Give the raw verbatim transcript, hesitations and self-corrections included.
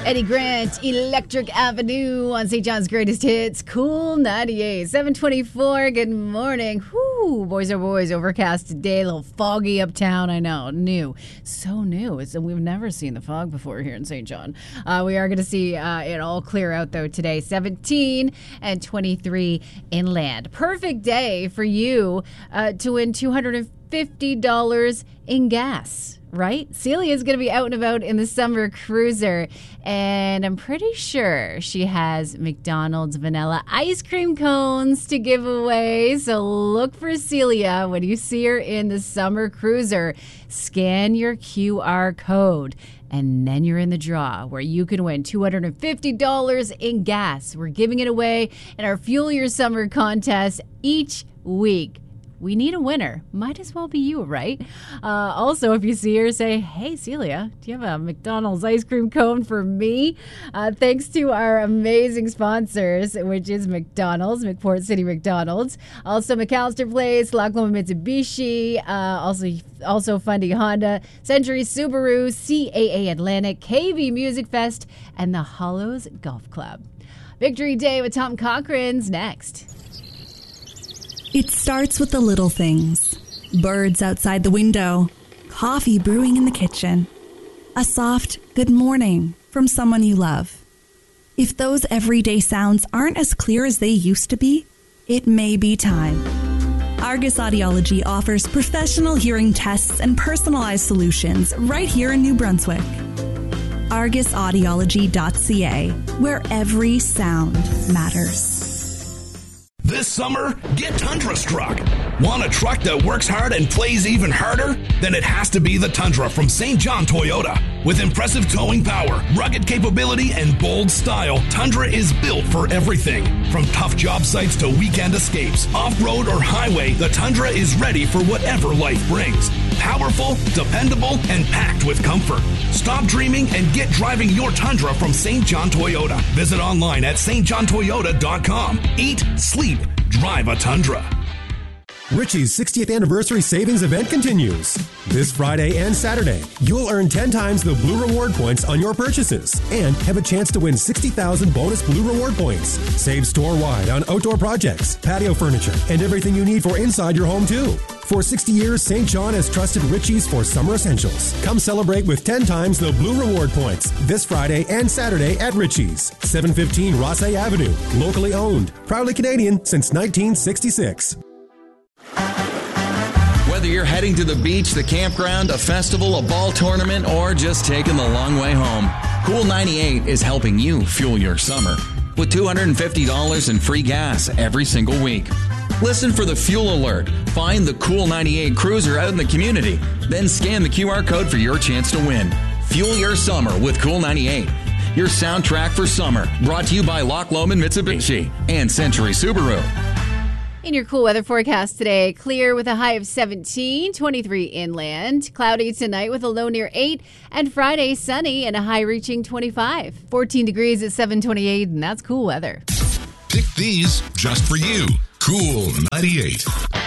Eddie Grant, Electric Avenue on Saint John's Greatest Hits, Cool ninety-eight, seven twenty-four. Good morning. Whoo, boys are boys. Overcast today, a little foggy uptown. I know, new, so new. It's, we've never seen the fog before here in Saint John. Uh, we are going to see uh, it all clear out though today. seventeen and twenty-three inland. Perfect day for you uh, to win two hundred fifty dollars in gas. Right? Celia is going to be out and about in the summer cruiser, and I'm pretty sure she has McDonald's vanilla ice cream cones to give away. So look for Celia when you see her in the summer cruiser. Scan your Q R code, and then you're in the draw where you can win two hundred fifty dollars in gas. We're giving it away in our Fuel Your Summer contest each week. We need a winner. Might as well be you, right? Uh, also, if you see her, say, hey, Celia, do you have a McDonald's ice cream cone for me? Uh, thanks to our amazing sponsors, which is McDonald's, McPort City McDonald's. Also, McAllister Place, Loch Lomond Mitsubishi, uh, also, also Fundy Honda, Century Subaru, C A A Atlantic, K V Music Fest, and the Hollows Golf Club. Victory Day with Tom Cochran's next. It starts with the little things. Birds outside the window, coffee brewing in the kitchen, a soft good morning from someone you love. If those everyday sounds aren't as clear as they used to be, it may be time. Argus Audiology offers professional hearing tests and personalized solutions right here in New Brunswick. argus audiology dot c a, where every sound matters. This summer, get Tundra struck. Want a truck that works hard and plays even harder? Then it has to be the Tundra from Saint John Toyota. With impressive towing power, rugged capability, and bold style, Tundra is built for everything. From tough job sites to weekend escapes, off-road or highway, the Tundra is ready for whatever life brings. Powerful, dependable, and packed with comfort. Stop dreaming and get driving your Tundra from Saint John Toyota. Visit online at s t john toyota dot com. Eat, sleep, drive a Tundra. Ritchie's sixtieth anniversary savings event continues. This Friday and Saturday, you'll earn ten times the Blue Reward points on your purchases and have a chance to win sixty thousand bonus Blue Reward points. Save store-wide on outdoor projects, patio furniture, and everything you need for inside your home, too. For sixty years, Saint John has trusted Ritchie's for summer essentials. Come celebrate with ten times the Blue Reward points this Friday and Saturday at Ritchie's, seven fifteen Rossay Avenue. Locally owned, proudly Canadian since nineteen sixty-six. Whether you're heading to the beach, the campground, a festival, a ball tournament, or just taking the long way home, Cool ninety-eight is helping you fuel your summer with two hundred fifty dollars in free gas every single week. Listen for the fuel alert. Find the Cool ninety-eight cruiser out in the community. Then scan the Q R code for your chance to win. Fuel your summer with Cool ninety-eight. Your soundtrack for summer. Brought to you by Loch Lomond Mitsubishi and Century Subaru. In your cool weather forecast today, clear with a high of seventeen, twenty-three inland. Cloudy tonight with a low near eight. And Friday, sunny and a high reaching twenty-five. fourteen degrees at seven twenty-eight, and that's cool weather. Pick these just for you. Cool ninety-eight.